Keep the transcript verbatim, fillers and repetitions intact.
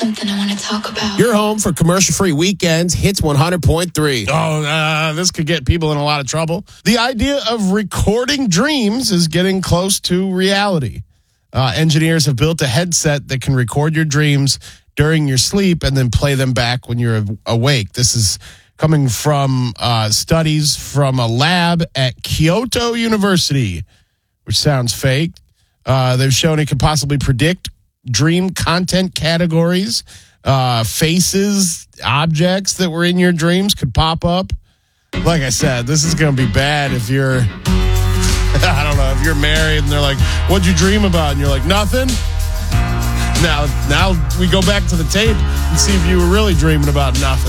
Something I want to talk about. You're home for commercial-free weekends, Hits one hundred point three. Oh, uh, this could get people in a lot of trouble. The idea of recording dreams is getting close to reality. Uh, engineers have built a headset that can record your dreams during your sleep and then play them back when you're awake. This is coming from uh, studies from a lab at Kyoto University, which sounds fake. Uh, they've shown it can possibly predict dream content categories, uh, faces, objects that were in your dreams could pop up. Like I said, this is going to be bad if you're, I don't know, if you're married and they're like, what'd you dream about? And you're like, nothing. Now, now we go back to the tape and see if you were really dreaming about nothing.